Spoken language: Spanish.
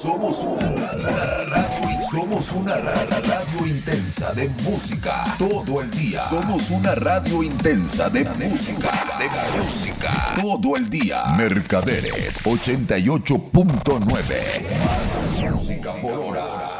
Somos una radio intensa de música todo el día. Somos una radio intensa de música, todo el día. Mercaderes 88.9. Más música por hora.